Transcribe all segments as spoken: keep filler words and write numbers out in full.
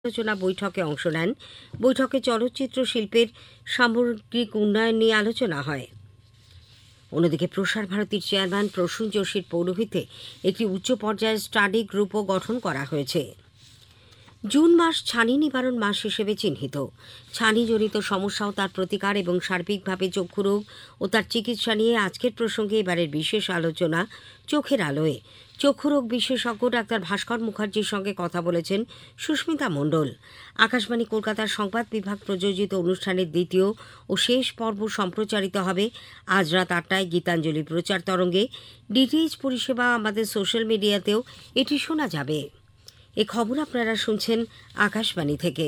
আলোচনা বৈঠকে অংশ নেন। বৈঠকে চলচ্চিত্র শিল্পের সামগ্রিক উন্নয়ন নিয়ে আলোচনা হয়। অন্যদিকে প্রসার ভারতীর চেয়ারম্যান প্রসূন যোশীর পৌরোহিত্যে একটি উচ্চ পর্যায়ের স্টাডি গ্রুপও গঠন করা হয়েছে। জুন মাস ছানি নিবারণ মাস হিসেবে চিহ্নিত। ছানিজনিত সমস্যা ও তার প্রতিকার এবং সার্বিকভাবে চক্ষুরোগ ও তার চিকিৎসা নিয়ে আজকের প্রসঙ্গে এবারের বিশেষ আলোচনা চোখের আলোয়। চক্ষুরোগ বিশেষজ্ঞ ডাক্তার ভাস্কর মুখার্জির সঙ্গে কথা বলেছেন সুস্মিতা মণ্ডল। আকাশবাণী কলকাতার সংবাদ বিভাগ প্রযোজিত অনুষ্ঠানের দ্বিতীয় ও শেষ পর্ব সম্প্রচারিত হবে আজ রাত আটটায় গীতাঞ্জলি প্রচার তরঙ্গে। ডিটিএইচ পরিষেবা আমাদের সোশ্যাল মিডিয়াতেও এটি শোনা যাবে। এ খবর আপনারা শুনছেন আকাশবাণী থেকে।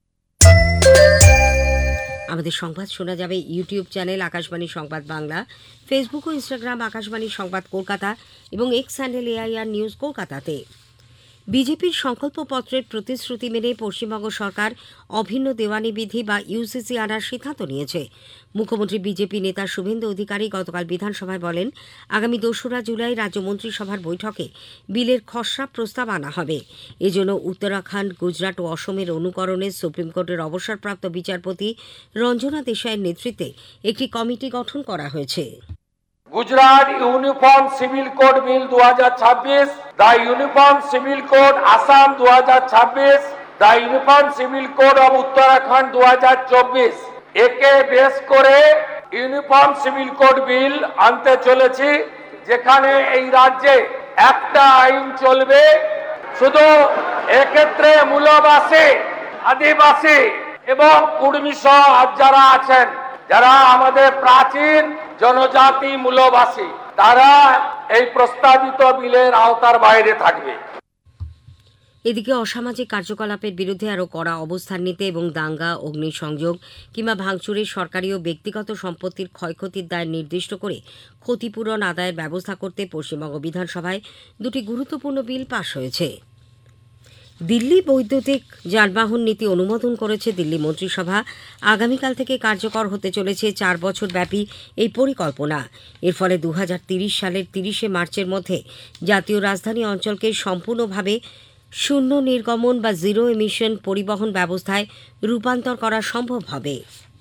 আমাদের সংবাদ শোনা যাবে ইউটিউব চ্যানেল আকাশবাণী সংবাদ বাংলা, ফেসবুক ও ইনস্টাগ্রাম আকাশবাণী সংবাদ কলকাতা এবং এক্স হ্যান্ডেল এআইআর নিউজ কলকাতাতে। বিজেপির সংকল্পপত্রের প্রতিশ্রুতি মেনে পশ্চিমবঙ্গ সরকার অভিন্ন দেওয়ানি বিধি বা ইউসিসি আনার সিদ্ধান্ত নিয়েছে। মুখ্যমন্ত্রী বিজেপি নেতা শুভেন্দু অধিকারী গতকাল বিধানসভায় বলেন, আগামী দোসরা জুলাই রাজ্য মন্ত্রিসভার বৈঠকে বিলের খসড়া প্রস্তাব আনা হবে। এজন্য উত্তরাখণ্ড, গুজরাট ও অসমের অনুকরণে সুপ্রিম কোর্টের অবসরপ্রাপ্ত বিচারপতি রঞ্জনা দেশাইয়ের নেতৃত্বে একটি কমিটি গঠন করা হয়েছে। Gujarat uniform civil code bill दो हज़ार छब्बीस, the uniform civil code Assam दो हज़ार छब्बीस, the uniform civil code of Uttarakhand दो हज़ार चौबीस একে বেস করে ইউনিফর্ম সিভিল কোড বিল আনতে চলেছি, যেখানে এই রাজ্যে একটা আইন চলবে। শুধু এক্ষেত্রে মূলবাসী, আদিবাসী এবং কুর্মী সহ যারা আছেন, যারা আমাদের প্রাচীন জনজাতি মূলবাসী, তারা এই প্রস্তাবিত বিলের আওতার বাইরে থাকবে। এদিকে অসামাজিক কার্যকলাপের বিরুদ্ধে আরও কড়া অবস্থান নিতে এবং দাঙ্গা, অগ্নিসংযোগ কিংবা ভাঙচুরের সরকারি ও ব্যক্তিগত সম্পত্তির ক্ষয়ক্ষতির দায় নির্দিষ্ট করে ক্ষতিপূরণ আদায়ের ব্যবস্থা করতে পশ্চিমবঙ্গ বিধানসভায় দুটি গুরুত্বপূর্ণ বিল পাশ হয়েছে। দিল্লি বৈদ্যুতিক যানবাহন নীতি অনুমোদন করেছে দিল্লি মন্ত্রিসভা। আগামীকাল থেকে কার্যকর হতে চলেছে চার বছর ব্যাপী এই পরিকল্পনা। এর ফলে দু হাজার তিরিশ সালের তিরিশে মার্চের মধ্যে জাতীয় রাজধানী অঞ্চলকে সম্পূর্ণভাবে শূন্য নির্গমন বা জিরো এমিশন পরিবহন ব্যবস্থায় রূপান্তর করা সম্ভব হবে।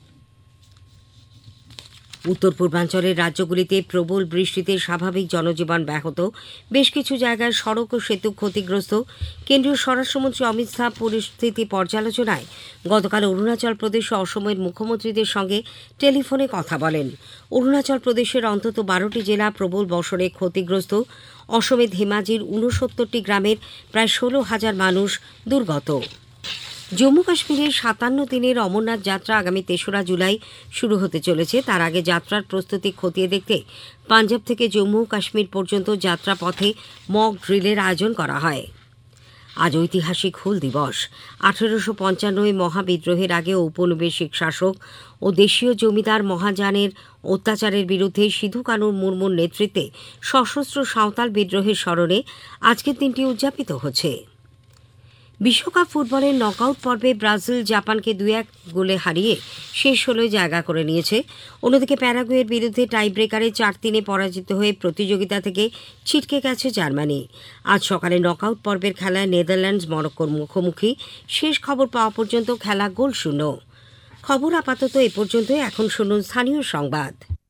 উত্তর পূর্বাঞ্চলের রাজ্যগুলিতে প্রবল বৃষ্টিতে স্বাভাবিক জনজীবন ব্যাহত, বেশ কিছু জায়গায় সড়ক ও সেতু ক্ষতিগ্রস্ত। কেন্দ্রীয় স্বরাষ্ট্রমন্ত্রী অমিত শাহ পরিস্থিতি পর্যালোচনায় গতকাল অরুণাচল প্রদেশ ও অসমের মুখ্যমন্ত্রীদের সঙ্গে টেলিফোনে কথা বলেন। অরুণাচল প্রদেশের অন্তত বারোটি জেলা প্রবল বর্ষণে ক্ষতিগ্রস্ত। অসমে ধেমাজির ঊনসত্তরটি গ্রামের প্রায় ষোলো হাজার মানুষ দুর্গত। জম্মু কাশ্মীরের সাতান্ন দিনের অমরনাথ যাত্রা আগামী তেসরা জুলাই শুরু হতে চলেছে। তার আগে যাত্রার প্রস্তুতি খতিয়ে দেখতে পাঞ্জাব থেকে জম্মু কাশ্মীর পর্যন্ত যাত্রা পথে মক ড্রিলের আয়োজন করা হয়। আজ ঐতিহাসিক হুল দিবস। আঠেরোশো পঞ্চান্নয় মহাবিদ্রোহের আগে ঔপনিবেশিক শাসক ও দেশীয় জমিদার মহাজানের অত্যাচারের বিরুদ্ধে সিধু কানু মুর্মুর নেতৃত্বে সশস্ত্র সাঁওতাল বিদ্রোহের স্মরণে আজকের দিনটি উদযাপিত হচ্ছে। বিশ্বকাপ ফুটবলের নকআউট পর্বে ব্রাজিল জাপানকে দুই এক গোলে হারিয়ে শেষ ষোলোয় জায়গা করে নিয়েছে। অন্যদিকে প্যারাগুয়ের বিরুদ্ধে টাই ব্রেকারে চার তিনে পরাজিত হয়ে প্রতিযোগিতা থেকে ছিটকে গেছে জার্মানি। আজ সকালে নকআউট পর্বের খেলায় নেদারল্যান্ডস মরক্কোর মুখোমুখি। শেষ খবর পাওয়া পর্যন্ত খেলা গোল শূন্য। খবর আপাতত এ পর্যন্ত। এখন শুনুন স্থানীয় সংবাদ।